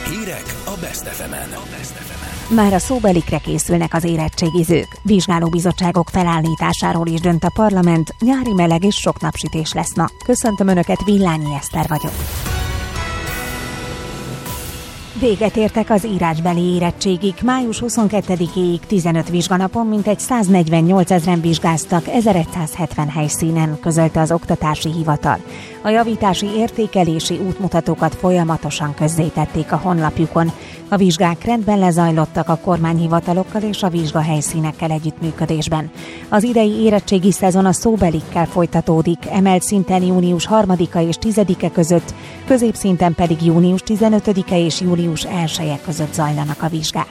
Hírek a Best FM-en. Már a szóbelikre készülnek az érettségizők. Vizsgálóbizottságok felállításáról is dönt a parlament, nyári meleg és sok napsütés lesz ma. Köszöntöm Önöket, Villányi Eszter vagyok. Véget értek az írásbeli érettségig. Május 22-éig 15 vizsganapon mintegy 148 000 vizsgáztak 1170 helyszínen, közölte az Oktatási Hivatal. A javítási értékelési útmutatókat folyamatosan közzétették a honlapjukon. A vizsgák rendben lezajlottak a kormányhivatalokkal és a vizsgahelyszínekkel együttműködésben. Az idei érettségi szezon a szóbelikkel folytatódik, emelt szinten június 3-a és 10-e között, középszinten pedig június 15-e és július 1-e között zajlanak a vizsgák.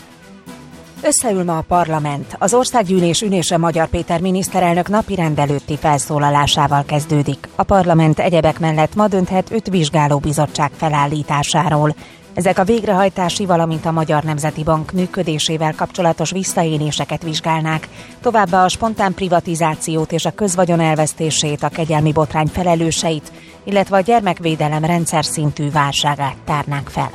Összeül ma a parlament. Az országgyűlés ülése Magyar Péter miniszterelnök napirend előtti felszólalásával kezdődik. A parlament egyebek mellett ma dönthet 5 vizsgálóbizottság felállításáról. Ezek a végrehajtási, valamint a Magyar Nemzeti Bank működésével kapcsolatos visszaéléseket vizsgálnák, továbbá a spontán privatizációt és a közvagyon elvesztését, a kegyelmi botrány felelőseit, illetve a gyermekvédelem rendszer szintű válságát tárnák fel.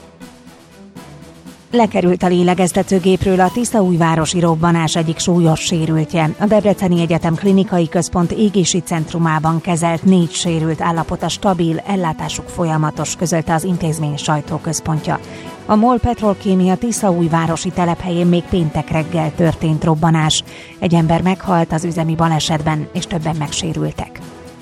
Lekerült a lélegeztetőgépről a Tiszaújvárosi robbanás egyik súlyos sérültje. A Debreceni Egyetem Klinikai Központ égési centrumában kezelt 4 sérült állapota stabil, ellátásuk folyamatos, közölte az intézmény sajtóközpontja. A MOL Petrolkémia Tiszaújvárosi telephelyén még péntek reggel történt robbanás. Egy ember meghalt az üzemi balesetben, és többen megsérültek.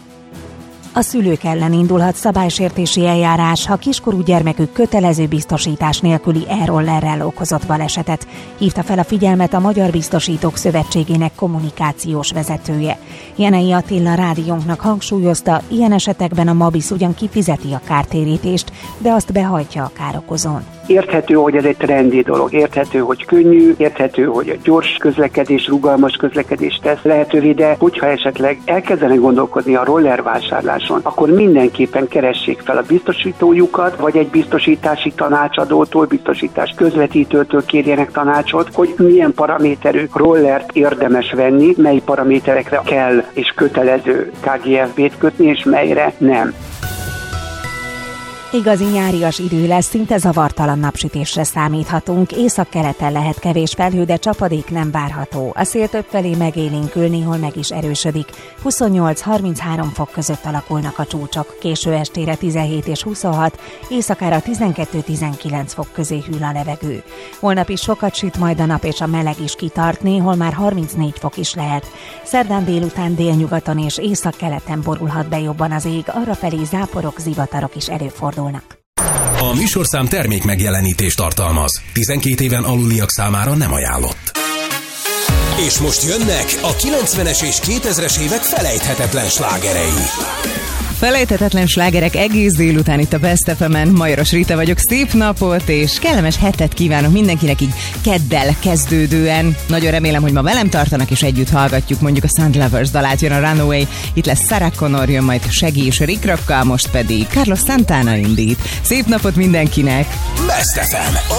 A szülők ellen indulhat szabálysértési eljárás, ha kiskorú gyermekük kötelező biztosítás nélküli e-rollerrel okozott balesetet. Hívta fel a figyelmet a Magyar Biztosítók Szövetségének kommunikációs vezetője. Jenei Attila rádiónknak hangsúlyozta, ilyen esetekben a MABISZ ugyan kifizeti a kártérítést, de azt behajtja a károkozón. Érthető, hogy ez egy trendi dolog, érthető, hogy könnyű, érthető, hogy a gyors közlekedés, rugalmas közlekedés tesz lehetővé, de hogyha esetleg elkezdenek gondolkodni a roller vásárláson, akkor mindenképpen keressék fel a biztosítójukat, vagy egy biztosítási tanácsadótól, biztosítás közvetítőtől kérjenek tanácsot, hogy milyen paraméterű rollert érdemes venni, mely paraméterekre kell és kötelező KGFB-t kötni, és melyre nem. Igazi nyárias idő lesz, szinte zavartalan napsütésre számíthatunk. Északkeleten lehet kevés felhő, de csapadék nem várható. A szél többfelé megélénkül, néhol meg is erősödik. 28-33 fok között alakulnak a csúcsok. Késő estére 17 és 26, éjszakára 12-19 fok közé hűl a levegő. Holnap is sokat süt majd a nap, és a meleg is kitart, néhol már 34 fok is lehet. Szerdán délután délnyugaton és északkeleten borulhat be jobban az ég, arrafelé záporok, zivatarok is előfordulnak. A műsorszám termék megjelenítést tartalmaz. 12 éven aluliak számára nem ajánlott. És most jönnek a 90-es és 2000-es évek felejthetetlen slágerei. Felejthetetlen slágerek egész délután itt a Best FM-en. Majoros Rita vagyok, szép napot és kellemes hetet kívánok mindenkinek így keddel kezdődően. Nagyon remélem, hogy ma velem tartanak és együtt hallgatjuk mondjuk a Sound Lovers dalát, jön a Runaway, itt lesz Sarah Connor, jön majd Shaggy és Rick Rocka, most pedig Carlos Santana indít. Szép napot mindenkinek! Best FM,